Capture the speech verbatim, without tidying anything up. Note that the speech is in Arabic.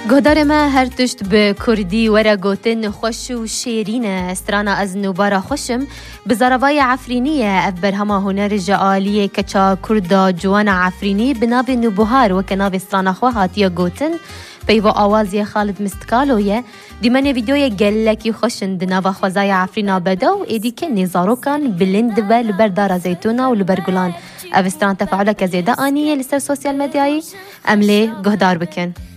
گهدار ما هر تشت به کردی ورا گوتن خوش و شیرینه استرانا از نوبارا خوشم بزاروای عفرینیه افبر هما هنر جعالیه کچا کردا جوان عفرینی بناب نوبهار و کناب استرانا خواهات یا گوتن پیو آوازی خالد مستقالویه دیمن ویدیوی گلکی خوشن دناوا خوزای عفرینا بدا و ایدی که نزارو کان بلند و لبردار زیتونا و لبرگلان او استران تفاعلک زیده آنیه لسر سوسیال مدیایی املی گهدار بکن.